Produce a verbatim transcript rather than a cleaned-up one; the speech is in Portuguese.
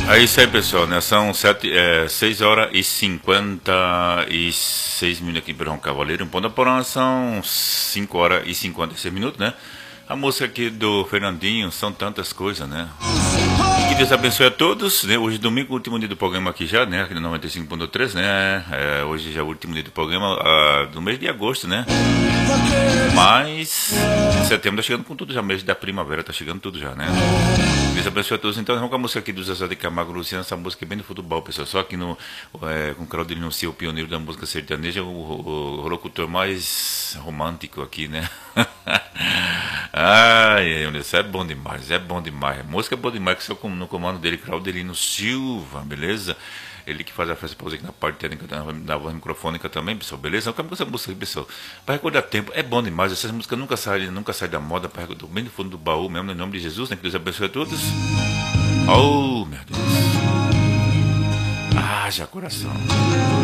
É isso aí, pessoal, né? São sete, é, seis horas e cinquenta e seis minutos aqui em Perrão Cavaleiro. Em Ponta Porã são cinco horas e cinquenta e seis minutos, né? A música aqui do Fernandinho são tantas coisas, né? E que Deus abençoe a todos, né? Hoje domingo, último dia do programa aqui já, né? Aqui no noventa e cinco ponto três, né? É, hoje já é o último dia do programa uh, do mês de agosto, né? Mas setembro tá chegando com tudo já, mês da primavera tá chegando tudo já, né? Deus abençoe a todos. Então, vamos com a música aqui do Zezé de Camargo e Luciano. Essa música é bem do futebol, pessoal. Só aqui no, é, com o Claudio Denuncia, o pioneiro da música sertaneja, o, o, o locutor mais romântico aqui, né? Ai, isso é bom demais, é bom demais. A música é boa demais, que só no comando dele, Claudelino Silva, beleza? Ele que faz a festa pausa aqui na parte técnica da voz microfônica também, pessoal, beleza? Como essa música aqui, pessoal? Para recordar tempo, é bom demais. Essas músicas nunca saem, nunca saem da moda, para recordar bem do fundo do baú mesmo, em nome de Jesus, né? Que Deus abençoe a todos. Oh, meu Deus. Haja coração.